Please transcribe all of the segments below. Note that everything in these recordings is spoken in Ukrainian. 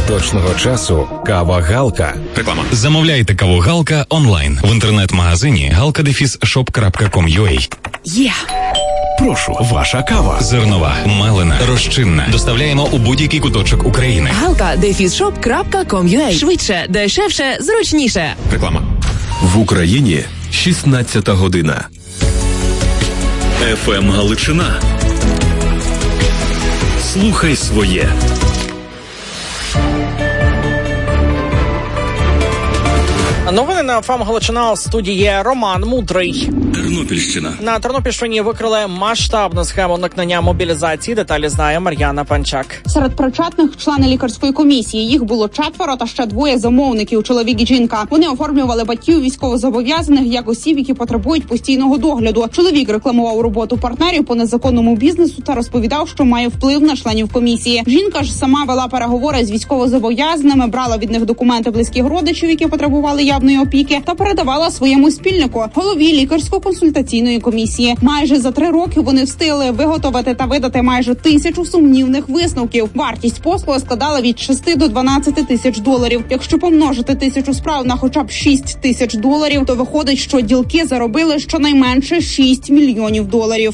точного часу кава Галка. Реклама. Замовляйте каву Галка онлайн в інтернет-магазині galka-shop.com.ua. Є! Прошу, ваша кава. Зернова, мелена, розчинна. Доставляємо у будь-який куточок України. galka-shop.com.ua. Швидше, дешевше, зручніше. Реклама. В Україні 16 година. ФМ Галичина. Слухай своє. Новини на ФМ Галичина. У студії Роман Мудрий. Тернопільщина. На Тернопільщині викрили масштабну схему уникнення мобілізації. Деталі знає Мар'яна Панчак. Серед причетних члени лікарської комісії. Їх було 4 та ще 2 замовників, чоловік і жінка. Вони оформлювали батьків військовозобов'язаних як осіб, які потребують постійного догляду. Чоловік рекламував роботу партнерів по незаконному бізнесу та розповідав, що має вплив на членів комісії. Жінка ж сама вела переговори з військовозобов'язаними, брала від них документи близьких родичів, які потребували явної опіки, та передавала своєму спільнику, голові лікарсько-консультаційної комісії. Майже за 3 роки вони встигли виготовити та видати майже 1000 сумнівних висновків. Вартість послуги складала від 6 до 12 тисяч доларів. Якщо помножити 1000 справ на хоча б 6 тисяч доларів, то виходить, що ділки заробили щонайменше 6 мільйонів доларів.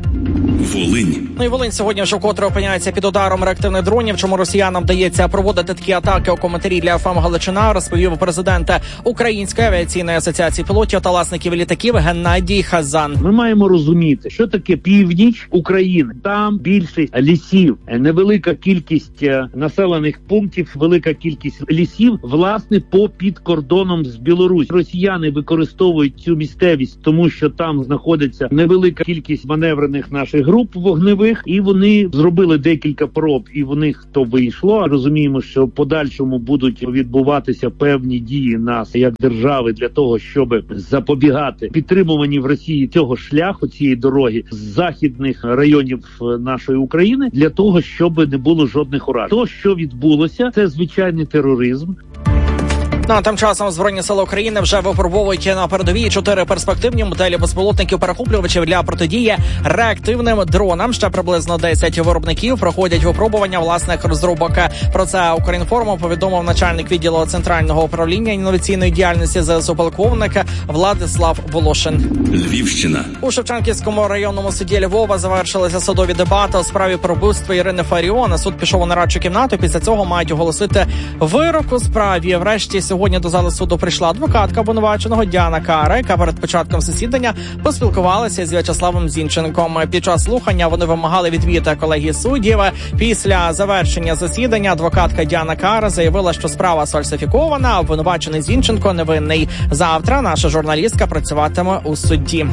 Волинь. Ну і Волинь сьогодні вже вкотре опиняється під ударом реактивних дронів. Чому росіянам вдається проводити такі атаки? У коментарі для ФМ Галичина розповів президент Української авіаційної асоціації пілотів та власників літаків Геннадій Хазан. Ми маємо розуміти, що таке північ України. Там більшість лісів, невелика кількість населених пунктів, велика кількість лісів, власне, попід кордоном з Білорусі. Росіяни використовують цю місцевість, тому що там знаходиться невелика кількість маневрених наших груп вогневих, і вони зробили декілька проб, і в них то вийшло. Розуміємо, що в подальшому будуть відбуватися певні дії нас як держави для того, щоб запобігати підтримуванні в Росії цього шляху, цієї дороги з західних районів нашої України, для того, щоб не було жодних уражень. То, що відбулося, це звичайний тероризм. Ну, а тим часом Збройні сили України вже випробовують на передовій 4 перспективні моделі безпілотників-перехоплювачів для протидії реактивним дронам. Ще приблизно 10 виробників проходять випробування власних розробок. Про це Укрінформу повідомив начальник відділу Центрального управління інноваційної діяльності ЗСУ полковник Владислав Волошин. Львівщина. У Шевченківському районному суді Львова завершилися судові дебати у справі про вбивство Ірини Фаріон. Суд пішов у нарадчу кімнату. Після цього мають оголосити вирок у справі. Врешті сьогодні до зали суду прийшла адвокатка обвинуваченого Діана Кара, яка перед початком засідання поспілкувалася з В'ячеславом Зінченком. Під час слухання вони вимагали відвіти колегії суддів. Після завершення засідання адвокатка Діана Кара заявила, що справа сфальсифікована, а обвинувачений Зінченко невинний. Завтра наша журналістка працюватиме у суді.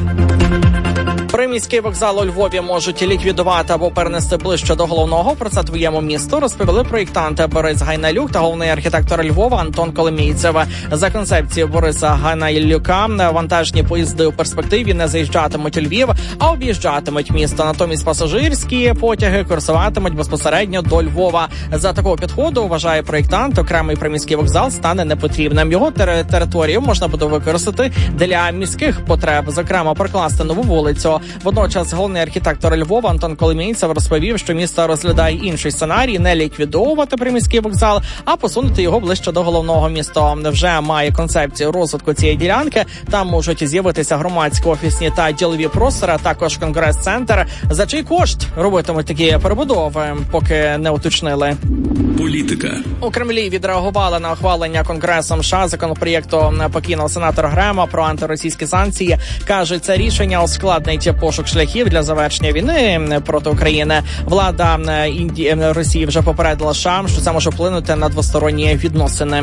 Приміський вокзал у Львові можуть ліквідувати або перенести ближче до головного. Про це твоєму місту розповіли проєктанти Борис Гайналюк та головний архітектор Львова Антон Коломійцев. За концепцією Бориса Гайналюка, вантажні поїзди у перспективі не заїжджатимуть у Львів, а об'їжджатимуть місто. Натомість пасажирські потяги курсуватимуть безпосередньо до Львова. За такого підходу, вважає проєктант, окремий приміський вокзал стане непотрібним. Його територію можна буде використати для міських потреб, зокрема прокласти нову вулицю. Водночас головний архітектор Львова Антон Коломійцев розповів, що місто розглядає інший сценарій – не ліквідовувати приміський вокзал, а посунути його ближче до головного. Місто вже має концепцію розвитку цієї ділянки. Там можуть з'явитися громадсько-офісні та ділові простори, а також конгрес-центр. За чий кошт робитимуть такі перебудови, поки не уточнили. Політика. У Кремлі відреагували на ухвалення Конгресом США законопроєкту покійного сенатора Грема про антиросійські санкції. Каже, це рішення ускладнить пошук шляхів для завершення війни проти України. Влада Росії вже попередила США, що це може вплинути на двосторонні відносини.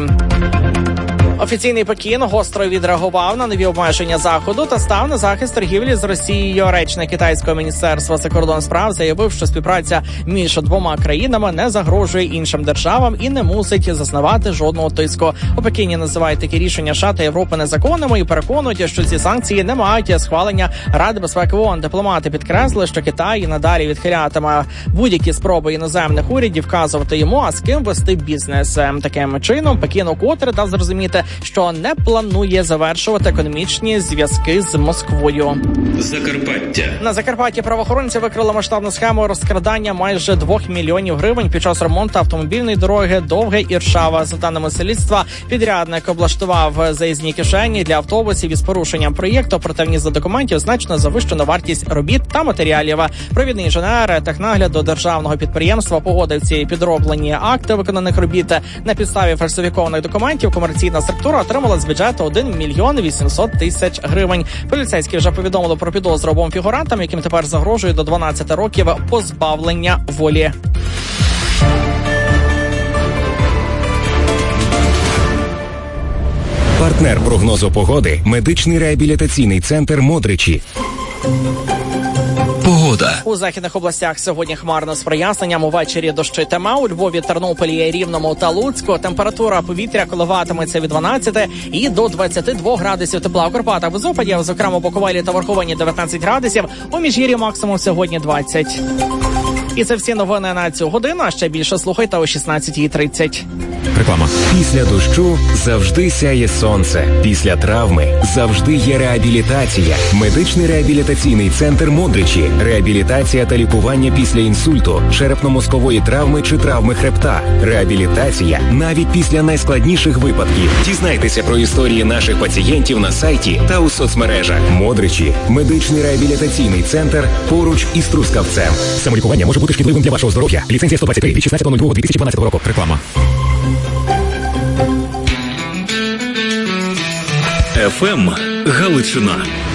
Офіційний Пекін гостро відреагував на нові обмеження Заходу та став на захист торгівлі з Росією. Речник китайського міністерства закордонних справ заявив, що співпраця між двома країнами не загрожує іншим державам і не мусить зазнавати жодного тиску. У Пекіні називають такі рішення США та Європи незаконними і переконують, що ці санкції не мають схвалення Ради безпеки ООН. Дипломати підкреслили, що Китай і надалі відхилятиме будь-які спроби іноземних урядів вказувати йому, а з ким вести бізнес. Таким чином Пекін укотре дав зрозуміти, що не планує завершувати економічні зв'язки з Москвою. Закарпаття. На Закарпатті правоохоронці викрили масштабну схему розкрадання майже 2 мільйонів гривень під час ремонту автомобільної дороги Довге Іршава. За даними слідства, підрядник облаштував заїзні кишені для автобусів із порушенням проєкту, проте вніс до документів значно завищену вартість робіт та матеріалів. Провідний інженер технагляду державного підприємства погодив ці підроблені акти виконаних робіт. На підставі фальсифікованих документів комерційна структура отримала з бюджету 1 мільйон 800 тисяч гривень. Поліцейські вже повідомили про підозру обом фігурантам, яким тепер загрожує до 12 років позбавлення волі. Партнер прогнозу погоди – медичний реабілітаційний центр «Модричі». Погода. У західних областях сьогодні хмарно з проясненням, увечері дощитиме. У Львові, Тернополі, Рівному та Луцьку температура повітря коливатиметься від 12 і до 22 градусів тепла. У Карпатах без опадів, зокрема Буковелі та Верховині 19 градусів, у Міжгір'ї максимум сьогодні 20. І це всі новини на цю годину, а ще більше слухайте о 16:30. Реклама. Після дощу завжди сяє сонце. Після травми завжди є реабілітація. Медичний реабілітаційний центр «Модричі». Реабілітація та лікування після інсульту, черепно-мозкової травми чи травми хребта. Реабілітація навіть після найскладніших випадків. Дізнайтеся про історії наших пацієнтів на сайті та у соцмережах. «Модричі» – медичний реабілітаційний центр поруч із Трускавцем. Самолікування може бути шкідливим для вашого здоров'я. Ліцензія 123 від 16.02.2012 року. Реклама. ФМ Галичина.